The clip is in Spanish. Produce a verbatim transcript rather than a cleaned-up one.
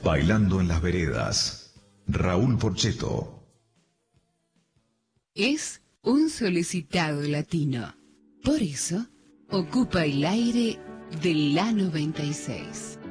Bailando en las veredas. Raúl Porchetto. Es un solicitado latino. Por eso, ocupa el aire de la noventa y seis.